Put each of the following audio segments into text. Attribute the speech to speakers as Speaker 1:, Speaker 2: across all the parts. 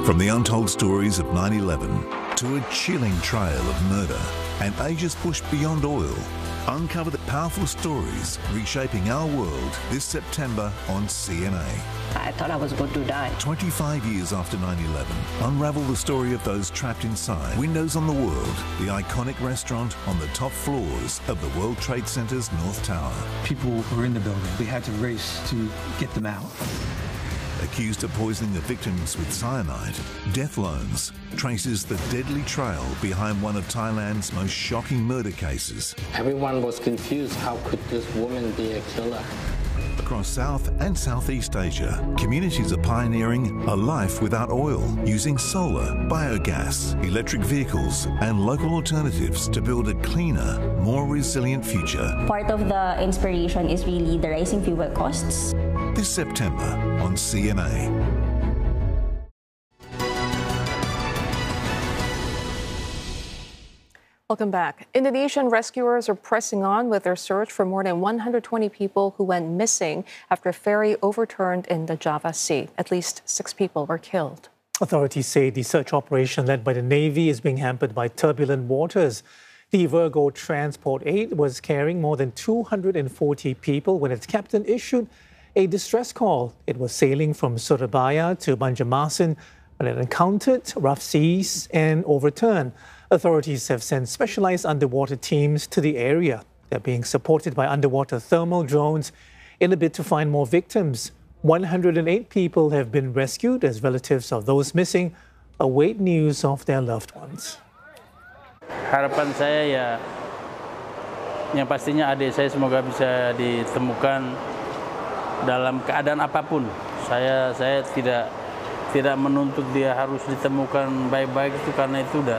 Speaker 1: From the untold stories of 9/11 to a chilling trail of murder and ages pushed beyond oil, uncover the powerful stories reshaping our world this September on CMA.
Speaker 2: I thought I was going to die.
Speaker 1: 25 years after 9/11, unravel the story of those trapped inside Windows on the World, the iconic restaurant on the top floors of the World Trade Center's North Tower.
Speaker 3: People were in the building. We had to race to get them out.
Speaker 1: Accused of poisoning the victims with cyanide, Death Loans traces the deadly trail behind one of Thailand's most shocking murder cases.
Speaker 4: Everyone was confused. How could this woman be a killer?
Speaker 1: Across South and Southeast Asia, communities are pioneering a life without oil, using solar, biogas, electric vehicles and local alternatives to build a cleaner, more resilient future.
Speaker 5: Part of the inspiration is really the rising fuel costs.
Speaker 1: This September on CMA.
Speaker 6: Welcome back. Indonesian rescuers are pressing on with their search for more than 120 people who went missing after a ferry overturned in the Java Sea. At least 6 people were killed.
Speaker 7: Authorities say the search operation led by the Navy is being hampered by turbulent waters. The Virgo Transport 8 was carrying more than 240 people when its captain issued a distress call. It was sailing from Surabaya to Banjarmasin when it encountered rough seas and overturned. Authorities have sent specialized underwater teams to the area. They're being supported by underwater thermal drones in a bid to find more victims. 108 people have been rescued as relatives of those missing await news of their loved ones.
Speaker 8: Harapan saya ya, yang pastinya adik saya semoga bisa ditemukan dalam keadaan apapun. Saya tidak menuntut dia harus ditemukan baik-baik itu karena itu udah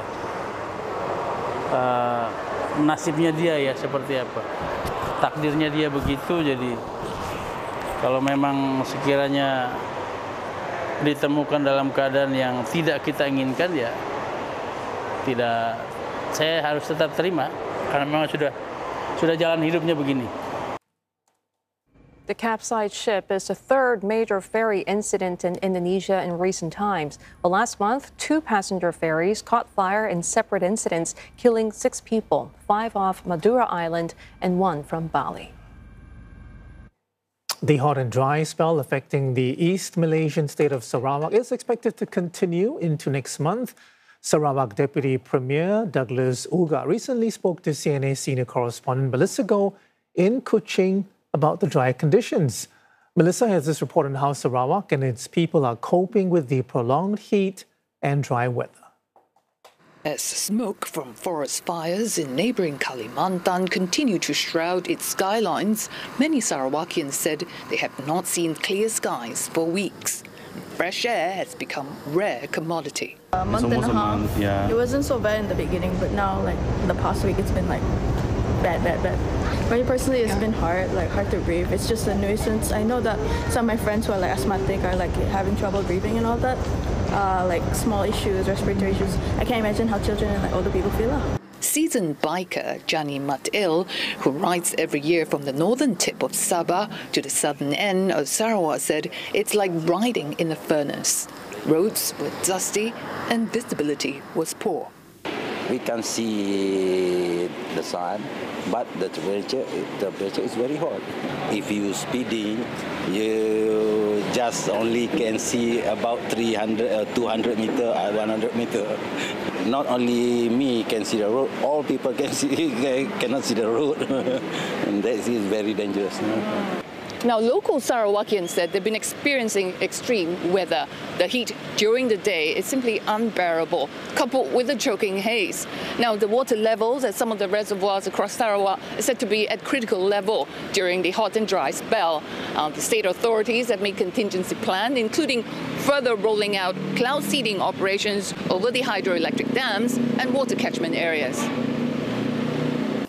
Speaker 8: nasibnya dia ya seperti apa. Takdirnya dia begitu, jadi kalau memang sekiranya ditemukan dalam keadaan yang tidak kita inginkan ya tidak, saya harus tetap terima karena memang sudah jalan hidupnya begini.
Speaker 6: The capsized ship is the third major ferry incident in Indonesia in recent times. Well, last month, 2 passenger ferries caught fire in separate incidents, killing 6 people, 5 off Madura Island and 1 from Bali.
Speaker 7: The hot and dry spell affecting the East Malaysian state of Sarawak is expected to continue into next month. Sarawak Deputy Premier Douglas Uga recently spoke to CNA senior correspondent Melissa Goh in Kuching about the dry conditions. Melissa has this report on how Sarawak and its people are coping with the prolonged heat and dry weather.
Speaker 9: As smoke from forest fires in neighbouring Kalimantan continue to shroud its skylines, many Sarawakians said they have not seen clear skies for weeks. Fresh air has become a rare commodity.
Speaker 10: A month and a half, yeah. It wasn't so bad in the beginning, but now, like, the past week, it's been, like, bad. For me personally, it's been hard to breathe. It's just a nuisance. I know that some of my friends who are, like, asthmatic are, like, having trouble breathing and all that. Like, small issues, respiratory issues. I can't imagine how children and, like, older people feel.
Speaker 9: Seasoned biker Jani Matil, who rides every year from the northern tip of Sabah to the southern end of Sarawak, said it's like riding in a furnace. Roads were dusty and visibility was poor.
Speaker 11: We can see the sun, but the temperature is very hot. If you speeding, you just only can see about 300, 200 meter, 100 meter. Not only me can see the road, all people cannot see the road, and that is very dangerous.
Speaker 9: Now, local Sarawakians said they've been experiencing extreme weather. The heat during the day is simply unbearable, coupled with the choking haze. Now, the water levels at some of the reservoirs across Sarawak are said to be at critical level during the hot and dry spell. The state authorities have made contingency plans, including further rolling out cloud seeding operations over the hydroelectric dams and water catchment areas.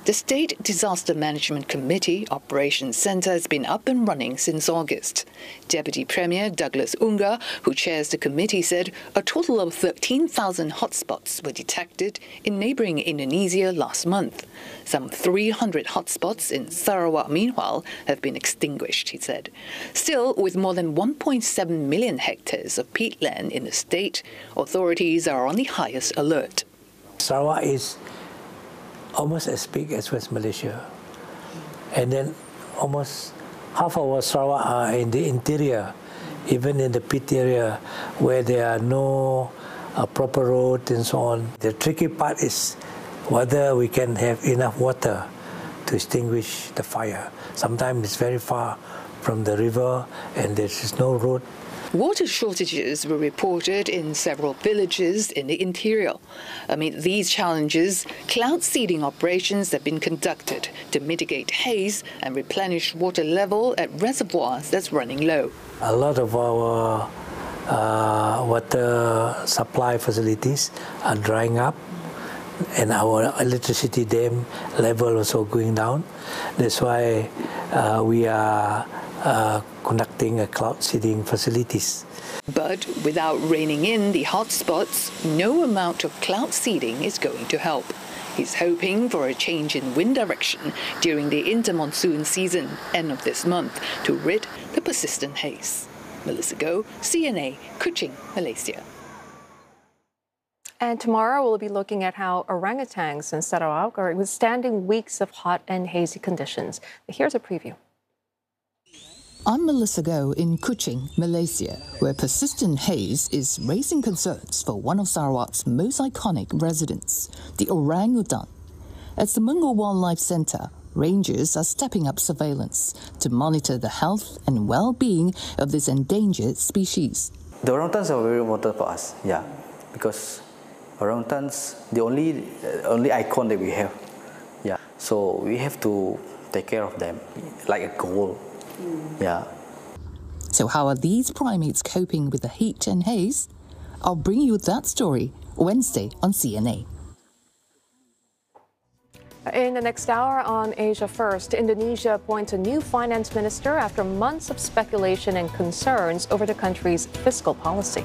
Speaker 9: The State Disaster Management Committee Operations Centre has been up and running since August. Deputy Premier Douglas Unga, who chairs the committee, said a total of 13,000 hotspots were detected in neighbouring Indonesia last month. Some 300 hotspots in Sarawak, meanwhile, have been extinguished, he said. Still, with more than 1.7 million hectares of peatland in the state, authorities are on the highest alert.
Speaker 12: Sarawak is almost as big as West Malaysia, and then almost half of our Sarawak are in the interior, even in the pit area where there are no proper roads and so on. The tricky part is whether we can have enough water to extinguish the fire. Sometimes it's very far from the river and there is no road.
Speaker 9: Water shortages were reported in several villages in the interior. Amid these challenges, cloud seeding operations have been conducted to mitigate haze and replenish water level at reservoirs that's running low.
Speaker 12: A lot of our water supply facilities are drying up, and our electricity dam level also going down. That's why we are conducting a cloud seeding facilities.
Speaker 9: But without reining in the hotspots, no amount of cloud seeding is going to help. He's hoping for a change in wind direction during the inter-monsoon season, end of this month, to rid the persistent haze. Melissa Goh, CNA, Kuching, Malaysia.
Speaker 6: And tomorrow we'll be looking at how orangutans in Sarawak are withstanding weeks of hot and hazy conditions. Here's a preview.
Speaker 13: I'm Melissa Goh in Kuching, Malaysia, where persistent haze is raising concerns for one of Sarawak's most iconic residents, the orangutan. At the Mungo Wildlife Centre, rangers are stepping up surveillance to monitor the health and well-being of this endangered species.
Speaker 14: The orangutans are very important for us, because orangutans, the only icon that we have, so we have to take care of them like a goal.
Speaker 13: So how are these primates coping with the heat and haze? I'll bring you that story Wednesday on CNA.
Speaker 6: In the next hour on Asia First, Indonesia appoints a new finance minister after months of speculation and concerns over the country's fiscal policy.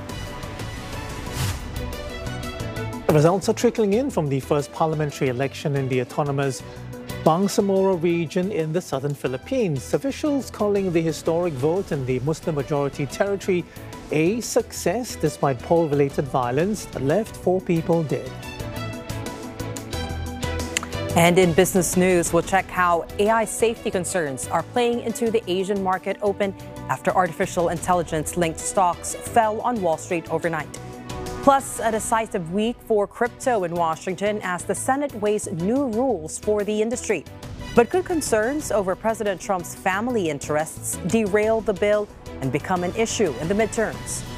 Speaker 7: The results are trickling in from the first parliamentary election in the autonomous Bangsamoro region in the southern Philippines. Officials calling the historic vote in the Muslim-majority territory a success despite poll-related violence that left 4 people dead.
Speaker 15: And in business news, we'll check how AI safety concerns are playing into the Asian market open after artificial intelligence-linked stocks fell on Wall Street overnight. Plus, a decisive week for crypto in Washington as the Senate weighs new rules for the industry. But could concerns over President Trump's family interests derail the bill and become an issue in the midterms?